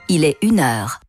il est 1h.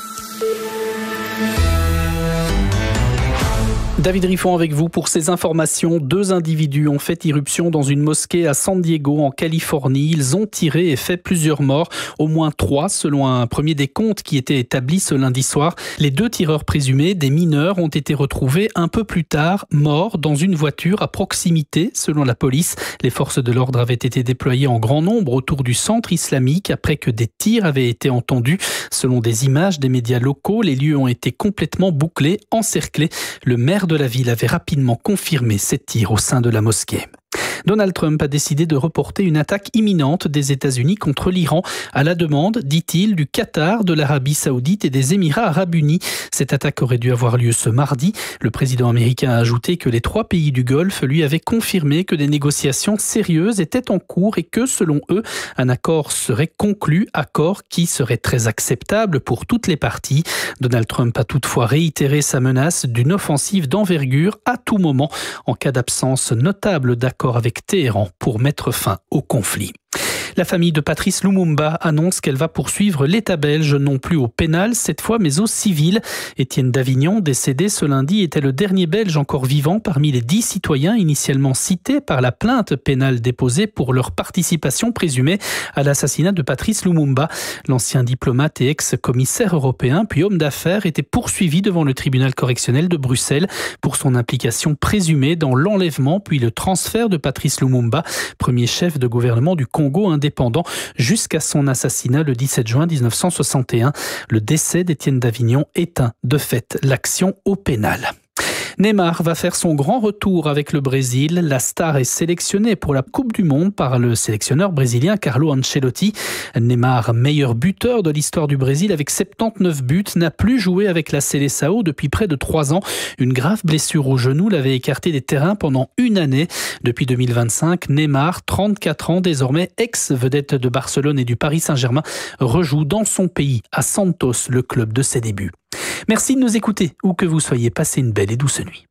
David Riffon avec vous pour ces informations. 2 individus ont fait irruption dans une mosquée à San Diego en Californie. Ils ont tiré et fait plusieurs morts, au moins 3 selon un premier décompte qui était établi ce lundi soir. Les 2 tireurs présumés, des mineurs, ont été retrouvés un peu plus tard, morts dans une voiture à proximité selon la police. Les forces de l'ordre avaient été déployées en grand nombre autour du centre islamique après que des tirs avaient été entendus. Selon des images des médias locaux, les lieux ont été complètement bouclés, encerclés. Le maire de la ville avait rapidement confirmé ces tirs au sein de la mosquée. Donald Trump a décidé de reporter une attaque imminente des États-Unis contre l'Iran à la demande, dit-il, du Qatar, de l'Arabie Saoudite et des Émirats Arabes Unis. Cette attaque aurait dû avoir lieu ce mardi. Le président américain a ajouté que les 3 pays du Golfe lui avaient confirmé que des négociations sérieuses étaient en cours et que, selon eux, un accord serait conclu, accord qui serait très acceptable pour toutes les parties. Donald Trump a toutefois réitéré sa menace d'une offensive d'envergure à tout moment en cas d'absence notable d'accord avec Téhéran pour mettre fin au conflit. La famille de Patrice Lumumba annonce qu'elle va poursuivre l'État belge, non plus au pénal cette fois, mais au civil. Étienne Davignon, décédé ce lundi, était le dernier Belge encore vivant parmi les 10 citoyens initialement cités par la plainte pénale déposée pour leur participation présumée à l'assassinat de Patrice Lumumba. L'ancien diplomate et ex-commissaire européen, puis homme d'affaires, était poursuivi devant le tribunal correctionnel de Bruxelles pour son implication présumée dans l'enlèvement puis le transfert de Patrice Lumumba, premier chef de gouvernement du Congo indépendant jusqu'à son assassinat le 17 juin 1961. Le décès d'Étienne Davignon éteint de fait l'action au pénal. Neymar va faire son grand retour avec le Brésil. La star est sélectionnée pour la Coupe du Monde par le sélectionneur brésilien Carlo Ancelotti. Neymar, meilleur buteur de l'histoire du Brésil avec 79 buts, n'a plus joué avec la Seleção depuis près de 3 ans. Une grave blessure au genou l'avait écarté des terrains pendant une année. Depuis 2025, Neymar, 34 ans, désormais ex-vedette de Barcelone et du Paris Saint-Germain, rejoue dans son pays, à Santos, le club de ses débuts. Merci de nous écouter, où que vous soyez. Passez une belle et douce nuit.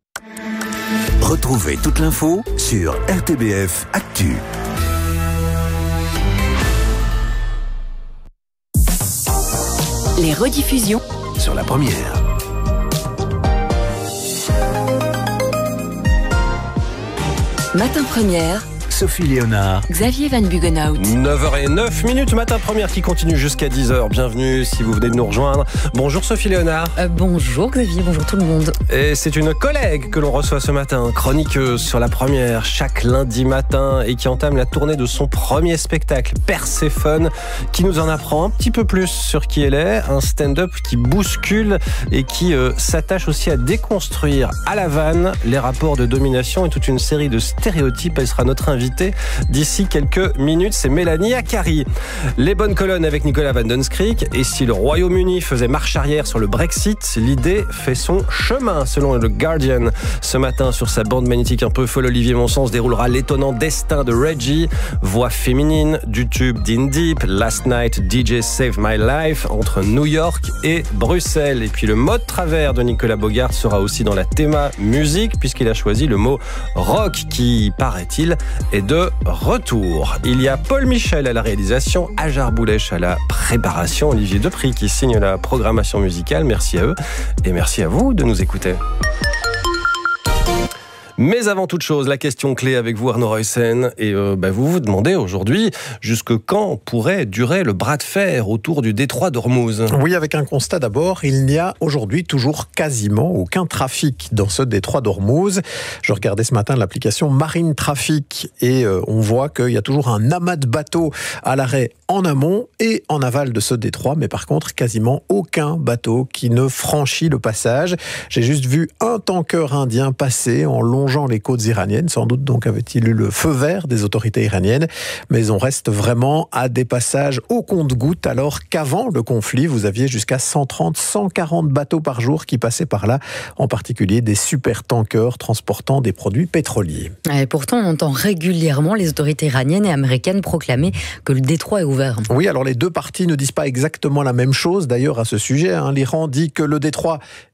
Retrouvez toute l'info sur RTBF Actu. Les rediffusions Sur la première. Matin Première, Sophie Léonard. Xavier Van Buggenhout. 9h09, matin première qui continue jusqu'à 10h. Bienvenue si vous venez de nous rejoindre. Bonjour Sophie Léonard. Bonjour Xavier, bonjour tout le monde. Et c'est une collègue que l'on reçoit ce matin, chroniqueuse sur la première chaque lundi matin et qui entame la tournée de son premier spectacle, Perséphone, qui nous en apprend un petit peu plus sur qui elle est. Un stand-up qui bouscule et qui s'attache aussi à déconstruire à la vanne les rapports de domination et toute une série de stéréotypes. Elle sera notre invitée d'ici quelques minutes, c'est Mélanie Acari. Les bonnes colonnes avec Nicolas Van Dunskirk. Et si le Royaume-Uni faisait marche arrière sur le Brexit, l'idée fait son chemin, selon le Guardian. Ce matin, sur sa bande magnétique un peu folle, Olivier Monsson se déroulera l'étonnant destin de Reggie, voix féminine du tube d'In Deep, Last Night DJ Save My Life, entre New York et Bruxelles. Et puis le mot de travers de Nicolas Bogart sera aussi dans la théma musique, puisqu'il a choisi le mot rock, qui, paraît-il, est de retour. Il y a Paul Michel à la réalisation, Ajar Boulèche à la préparation, Olivier Depry qui signe la programmation musicale. Merci à eux et merci à vous de nous écouter. Mais avant toute chose, la question clé avec vous, Arnaud Reussen. Et vous vous demandez aujourd'hui jusque quand pourrait durer le bras de fer autour du détroit d'Ormuz. Oui, avec un constat d'abord, il n'y a aujourd'hui toujours quasiment aucun trafic dans ce détroit d'Ormuz. Je regardais ce matin l'application Marine Traffic et on voit qu'il y a toujours un amas de bateaux à l'arrêt en amont et en aval de ce détroit, mais par contre quasiment aucun bateau qui ne franchit le passage. J'ai juste vu un tanker indien passer en longeant les côtes iraniennes, sans doute donc avait-il eu le feu vert des autorités iraniennes, mais on reste vraiment à des passages au compte-gouttes, alors qu'avant le conflit, vous aviez jusqu'à 130, 140 bateaux par jour qui passaient par là, en particulier des super tankers transportant des produits pétroliers. Et pourtant, on entend régulièrement les autorités iraniennes et américaines proclamer que le détroit est ouvert. Oui, alors les deux parties ne disent pas exactement la même chose d'ailleurs à ce sujet. L'Iran dit que le détroit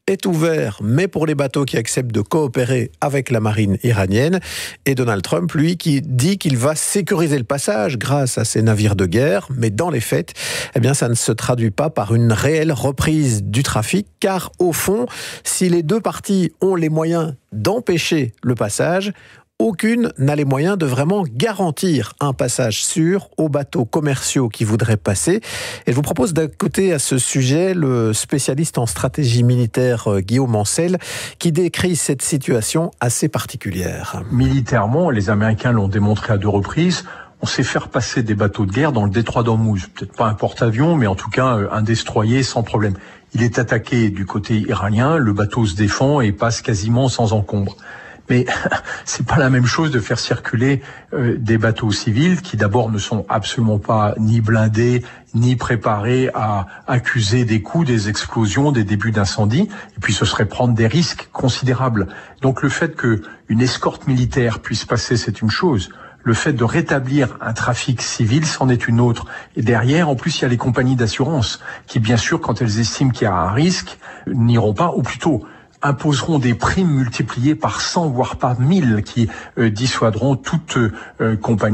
est ouvert, mais pour les bateaux qui acceptent de coopérer avec la marine iranienne. Et Donald Trump, lui, qui dit qu'il va sécuriser le passage grâce à ces navires de guerre. Mais dans les faits, eh bien, ça ne se traduit pas par une réelle reprise du trafic, car au fond, si les deux parties ont les moyens d'empêcher le passage, aucune n'a les moyens de vraiment garantir un passage sûr aux bateaux commerciaux qui voudraient passer. Et je vous propose d'écouter à ce sujet le spécialiste en stratégie militaire Guillaume Ancel, qui décrit cette situation assez particulière. Militairement, les Américains l'ont démontré à 2 reprises, on sait faire passer des bateaux de guerre dans le détroit d'Ormuz. Peut-être pas un porte-avions, mais en tout cas un destroyer sans problème. Il est attaqué du côté iranien, le bateau se défend et passe quasiment sans encombre. Mais c'est pas la même chose de faire circuler des bateaux civils qui d'abord ne sont absolument pas ni blindés, ni préparés à accuser des coups, des explosions, des débuts d'incendie. Et puis ce serait prendre des risques considérables. Donc le fait qu'une escorte militaire puisse passer, c'est une chose. Le fait de rétablir un trafic civil, c'en est une autre. Et derrière, en plus, il y a les compagnies d'assurance qui, bien sûr, quand elles estiment qu'il y a un risque, n'iront pas, ou plutôt imposeront des primes multipliées par 100, voire par 1000, qui dissuaderont toute compagnie